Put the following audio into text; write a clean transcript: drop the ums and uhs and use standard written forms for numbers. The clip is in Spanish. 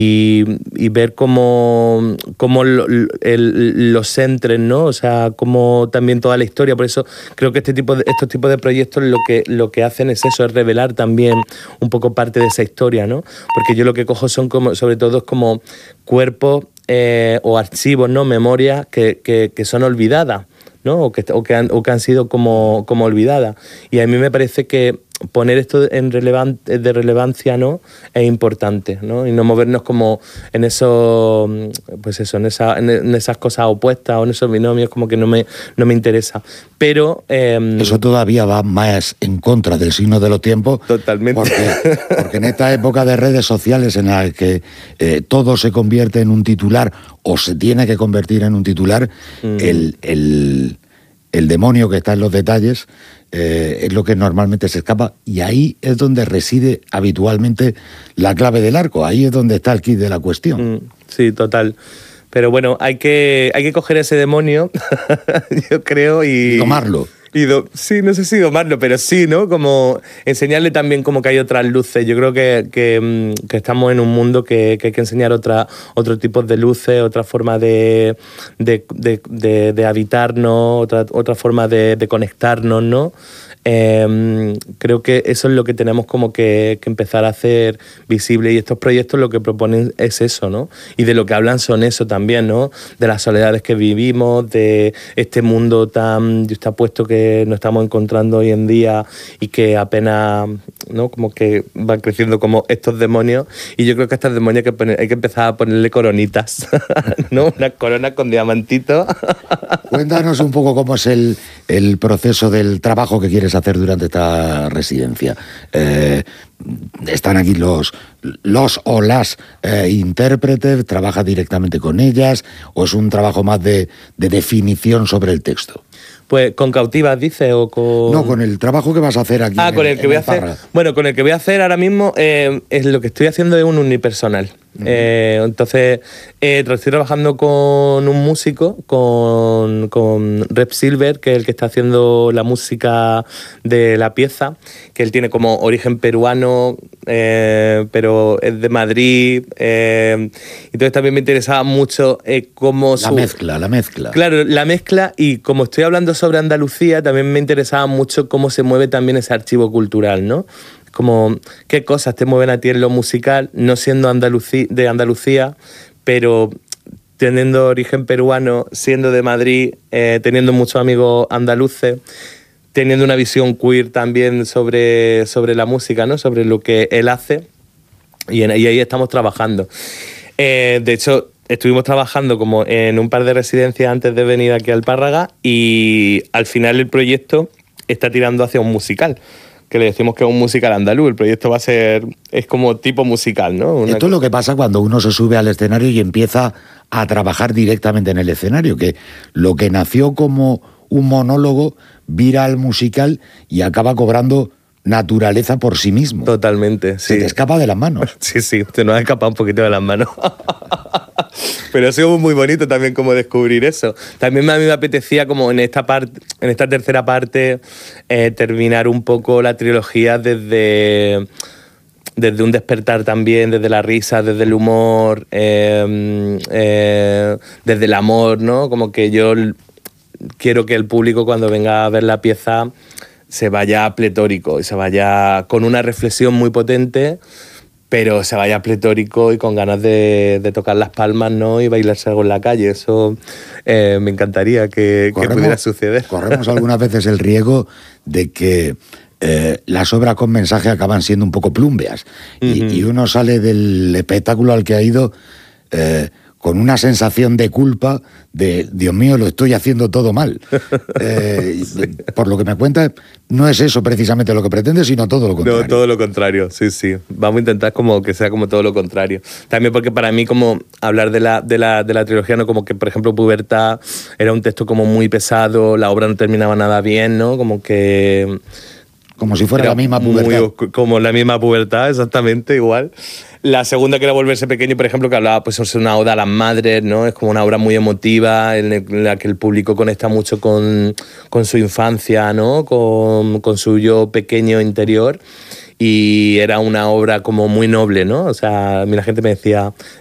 y ver cómo los centres, ¿no? O sea, cómo también toda la historia. Por eso creo que estos tipos de proyectos lo que hacen es eso, es revelar también un poco parte de esa historia, ¿no? Porque yo lo que cojo son como, sobre todo, es como cuerpos o archivos, ¿no? Memorias que son olvidadas, ¿no? O que han sido como olvidadas. Y a mí me parece que poner esto de relevancia, ¿no? Es importante, ¿no? Y no movernos como en eso, pues eso, en esas cosas opuestas o en esos binomios, como que no me interesa. Pero eso todavía va más en contra del signo de los tiempos. Totalmente. Porque en esta época de redes sociales en la que todo se convierte en un titular o se tiene que convertir en un titular, el demonio que está en los detalles es lo que normalmente se escapa, y ahí es donde reside habitualmente la clave del arco, ahí es donde está el quid de la cuestión. Sí, total. Pero bueno, hay que coger ese demonio, yo creo, y tomarlo. Sí, no sé si domarlo, pero sí, ¿no? Como enseñarle también como que hay otras luces. Yo creo que estamos en un mundo que hay que enseñar otro tipo de luces, otra forma de habitarnos, otra forma de conectarnos, ¿no? Creo que eso es lo que tenemos como que empezar a hacer visible, y estos proyectos lo que proponen es eso, ¿no? Y de lo que hablan son eso también, ¿no? De las soledades que vivimos, de este mundo tan justapuesto que nos estamos encontrando hoy en día y que apenas, ¿no? Como que van creciendo como estos demonios, y yo creo que a estos demonios hay que empezar a ponerle coronitas, ¿no? Unas coronas con diamantitos. Cuéntanos un poco cómo es el proceso del trabajo que quieres hacer durante esta residencia. Están aquí los o las intérpretes, ¿trabajas directamente con ellas o es un trabajo más de definición sobre el texto? Pues con cautivas, dices, o con... No, con el trabajo que vas a hacer aquí. Con el que voy a hacer. Bueno, con el que voy a hacer ahora mismo, es lo que estoy haciendo es un unipersonal. Entonces, estoy trabajando con un músico, con Rep Silver, que es el que está haciendo la música de la pieza, que él tiene como origen peruano, pero es de Madrid. Entonces también me interesaba mucho cómo... La mezcla. Claro, la mezcla, y como estoy hablando sobre Andalucía, también me interesaba mucho cómo se mueve también ese archivo cultural, ¿no? Como qué cosas te mueven a ti en lo musical, no siendo de Andalucía, pero teniendo origen peruano, siendo de Madrid, teniendo muchos amigos andaluces, teniendo una visión queer también sobre la música, ¿no? Sobre lo que él hace, y ahí estamos trabajando. De hecho, estuvimos trabajando como en un par de residencias antes de venir aquí al Párraga, y al final el proyecto está tirando hacia un musical, que le decimos que es un musical andaluz. El proyecto es como tipo musical, ¿no? Esto es lo que pasa cuando uno se sube al escenario y empieza a trabajar directamente en el escenario, que lo que nació como un monólogo vira al musical y acaba cobrando naturaleza por sí mismo. Totalmente, sí. Se te escapa de las manos. Sí, se nos ha escapado un poquito de las manos. Pero ha sido muy bonito también como descubrir eso. También a mí me apetecía como en esta tercera parte, terminar un poco la trilogía desde un despertar también, desde la risa, desde el humor, desde el amor, ¿no? Como que yo quiero que el público, cuando venga a ver la pieza, se vaya pletórico y se vaya con una reflexión muy potente, pero se vaya pletórico y con ganas de tocar las palmas, ¿no? Y bailarse algo en la calle. Eso me encantaría que pudiera suceder. Corremos algunas veces el riesgo de que las obras con mensaje acaban siendo un poco plumbeas. Y uno sale del espectáculo al que ha ido con una sensación de culpa, de Dios mío, lo estoy haciendo todo mal. Por lo que me cuentas, no es eso precisamente lo que pretende, sino todo lo contrario. No, todo lo contrario, sí. Vamos a intentar como que sea como todo lo contrario. También porque para mí, como hablar de la trilogía, ¿no? Como que, por ejemplo, Pubertad era un texto como muy pesado, la obra no terminaba nada bien, ¿no? Como que... Como si fuera la misma pubertad. Como la misma pubertad, exactamente, igual. La segunda, que era Volverse pequeño, por ejemplo, que hablaba, pues, es una oda a las madres, ¿no? Es como una obra muy emotiva, en la que el público conecta mucho con su infancia, ¿no? Con su yo pequeño interior. y era una obra como muy noble, ¿no? O sea, a mí la gente me decía,